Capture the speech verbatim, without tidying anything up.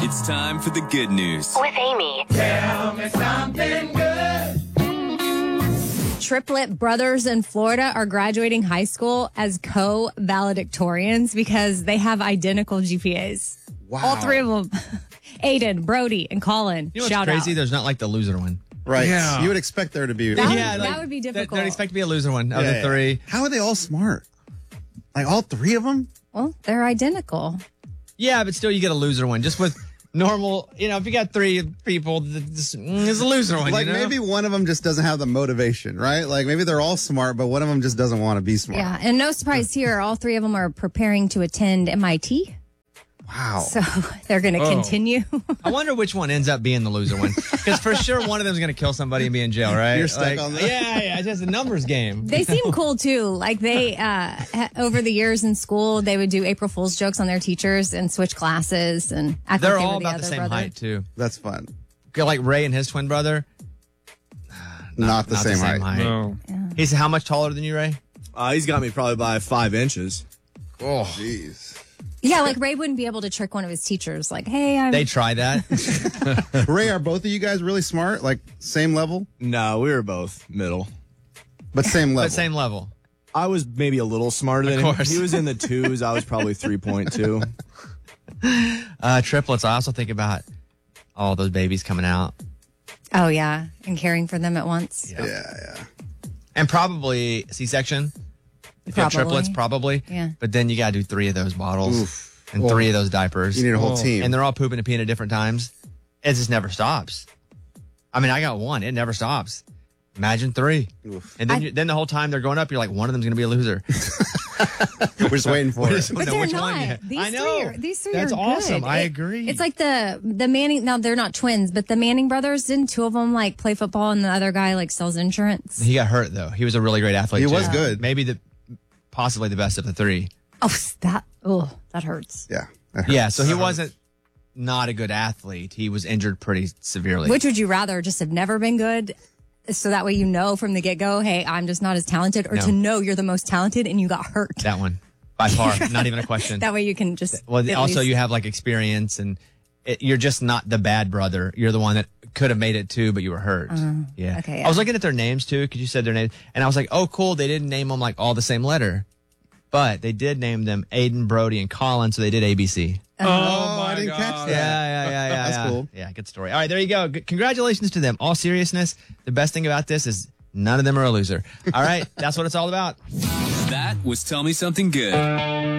It's time for the good news. With Amy. Tell me something good. Triplet brothers in Florida are graduating high school as co-valedictorians because they have identical G P As. Wow. All three of them. Aiden, Brody, and Colin. You know what's Shout crazy? out. There's not like the loser one. Right. Yeah. You would expect there to be. That, Yeah, would, like, that would be They difficult. don't expect to be a loser one of Yeah, the yeah. three. How are they all smart? Like all three of them? Well, they're identical. Yeah, but still you get a loser one. Just with normal, you know, if you got three people, this is a loser one. Like you know? maybe one of them just doesn't have the motivation, right? Like maybe they're all smart, but one of them just doesn't want to be smart. Yeah, and no surprise here, all three of them are preparing to attend M I T. Wow. So they're going to Oh. continue. I wonder which one ends up being the loser one. Because for sure one of them is going to kill somebody and be in jail, right? You're stuck Like, on that? Yeah, yeah. It's just a numbers game. They seem cool too. Like they, uh, ha- over the years in school, they would do April Fool's jokes on their teachers and switch classes. And act They're like they all were about the other same brother. height, too. That's fun. Like Ray and his twin brother. Not, the, Not same the same height. height. No. He's how much taller than you, Ray? Uh, he's got me probably by five inches. Oh. Jeez. Yeah, like Ray wouldn't be able to trick one of his teachers. Like, hey, I'm. They try that. Ray, are both of you guys really smart? Like same level? No, we were both middle. But same level. But same level. I was maybe a little smarter Of than him. course. He was in the twos. I was probably three point two. Uh, triplets. I also think about all those babies coming out. Oh, yeah. And caring for them at once. Yeah, yeah. And probably C-section. If you have Probably. triplets, probably. Yeah. But then you got to do three of those bottles Oof. and three of those diapers. You need a whole Oh. team. And they're all pooping and peeing at different times. It just never stops. I mean, I got one. It never stops. Imagine three. Oof. And then, I- you, then the whole time they're growing up, you're like, one of them's going to be a loser. We're just waiting for it. But know they're which not. one yet. These I know. three are, these three That's are awesome. good. I It- agree. It's like the the Manning. Now they're not twins, but the Manning brothers. Didn't two of them like play football, and the other guy like sells insurance? He got hurt, though. He was a really great athlete, He too. was good. Maybe the possibly the best of the three. Oh, that oh, that hurts. Yeah. that hurts. Yeah, so he wasn't not a good athlete. He was injured pretty severely. Which would you rather? Just have never been good, so that way you know from the get go, hey, I'm just not as talented, or No. to know you're the most talented and you got hurt. That one, by far, not even a question. That way you can just. Well, at also least- you have like experience, and it, you're just not the bad brother. You're the one that could have made it too, but you were hurt. yeah. Uh, okay, I was yeah. looking at their names too, because you said their names, and I was like, oh, cool. They didn't name them like all the same letter, but they did name them Aiden, Brody, and Colin, so they did A B C. Oh, Oh, my I didn't God. catch that. Yeah, yeah, yeah, yeah. That's yeah. cool. Yeah, good story. All right, there you go. G- congratulations to them. All seriousness, the best thing about this is none of them are a loser. All right, that's what it's all about. That was Tell Me Something Good.